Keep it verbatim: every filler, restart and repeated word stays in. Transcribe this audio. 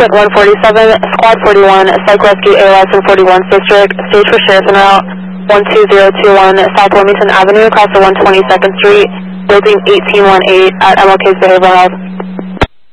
Equipment one forty-seven, Squad forty-one, Psych Rescue A L S in forty-one District, stage for Sheriff en route, one two zero two one South Wilmington Avenue, across the one twenty-second Street, building eighteen one eight at M L K's Behavioral Health.